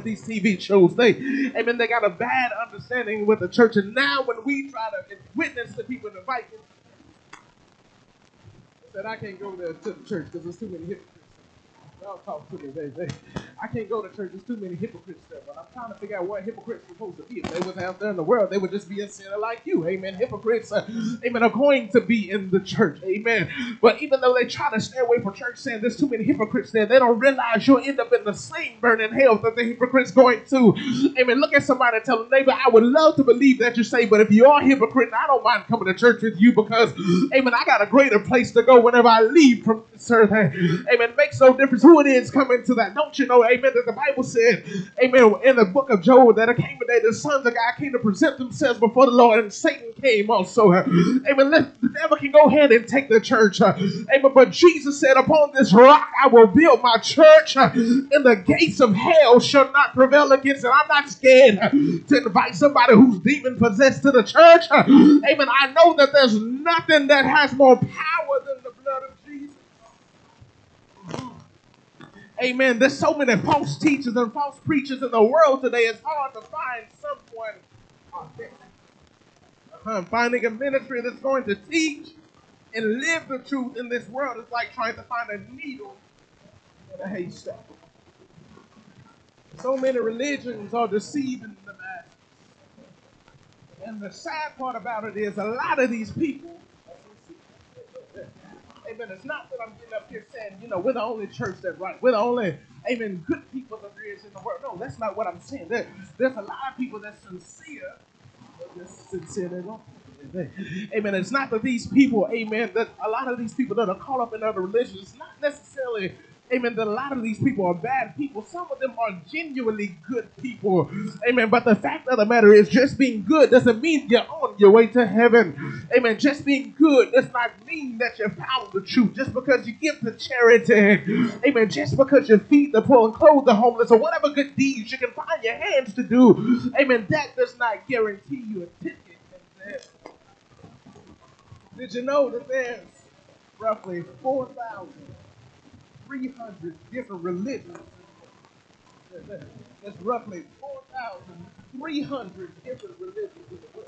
these TV shows. They got a bad understanding with the church. And now when we try to witness to people and invite them, they said, I can't go to the church because there's too many hypocrites. Y'all talk to me, baby. I can't go to church. There's too many hypocrites there. But I'm trying to figure out what hypocrites are supposed to be. If they was out there in the world, they would just be a sinner like you. Amen. Hypocrites, are going to be in the church. Amen. But even though they try to stay away from church saying there's too many hypocrites there, they don't realize you'll end up in the same burning hell that the hypocrite's going to. Amen. Look at somebody and tell them, neighbor, I would love to believe that you say, but if you are a hypocrite, I don't mind coming to church with you because, amen, I got a greater place to go whenever I leave from this earth. Amen. It makes no difference who it is coming to that. Don't you know, amen, that the Bible said, amen, in the book of Job, that it came a day the sons of God came to present themselves before the Lord, and Satan came also. Amen. The devil can go ahead and take the church. Amen. But Jesus said, upon this rock I will build my church, and the gates of hell shall not prevail against it. I'm not scared to invite somebody who's demon possessed to the church. Amen. I know that there's nothing that has more power than the blood of Jesus. Amen. There's so many false teachers and false preachers in the world today. It's hard to find someone authentic. Finding a ministry that's going to teach and live the truth in this world is like trying to find a needle in a haystack. So many religions are deceiving the masses. And the sad part about it is a lot of these people, amen, it's not that I'm getting up here saying, we're the only church that's right. We're the only, amen, good people that there is in the world. No, that's not what I'm saying. There's a lot of people that's sincere, but they're sincerely wrong. Amen. It's not that these people, amen, that a lot of these people that are caught up in other religions, it's not necessarily, amen, that a lot of these people are bad people. Some of them are genuinely good people. Amen. But the fact of the matter is, just being good doesn't mean you're on your way to heaven. Amen. Just being good does not mean that you follow the truth. Just because you give to charity, amen, just because you feed the poor and clothe the homeless, or whatever good deeds you can find your hands to do, amen, that does not guarantee you a ticket into heaven. Did you know that there's roughly 4,300 different religions? That's roughly 4,300 different religions in the world.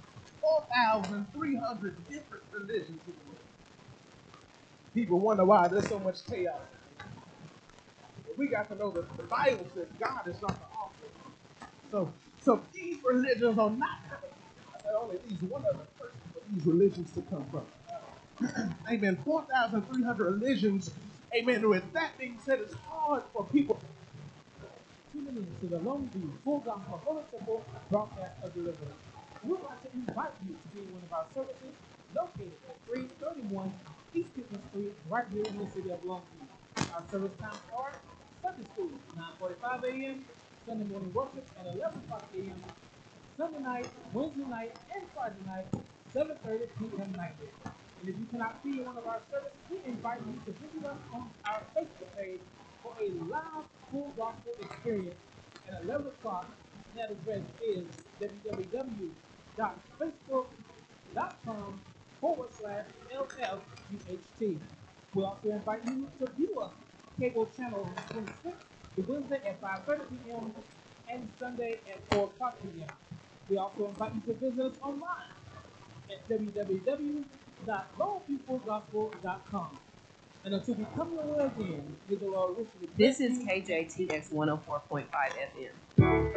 4,300 different religions in the world. People wonder why there's so much chaos. But we got to know that the Bible says God is not the author. So these religions are not only these one of the first of these religions to come from. Amen. 4,300 religions. Amen. With that being said, it's hard for people tuning in to the Longview Full Gospel Holy Temple broadcast of deliverance. We would like to invite you to be in one of our services located at 331 East Kitchen Street, right here in the city of Longview. Our service times are Sunday school, 9:45 a.m., Sunday morning worship at 11 o'clock a.m., Sunday night, Wednesday night, and Friday night, 7:30 p.m. nightly. And if you cannot be in one of our services, we invite you to visit us on our Facebook page for a live full gospel experience at 11 o'clock. That address is www.facebook.com/LFUHT. We also invite you to view us cable channel 26 Wednesday at 5:30 p.m. and Sunday at 4 o'clock p.m. We also invite you to visit us online at www.longviewfullgospel.com. And until we come your way again, may the Lord richly bless you. This is KJTX 104.5 FM.